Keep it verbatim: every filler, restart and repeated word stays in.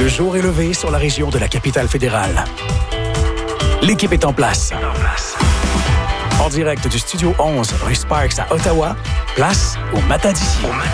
Le jour est levé sur la région de la capitale fédérale. L'équipe est en place. En direct du Studio onze, rue Sparks à Ottawa, place au Matin d'ici.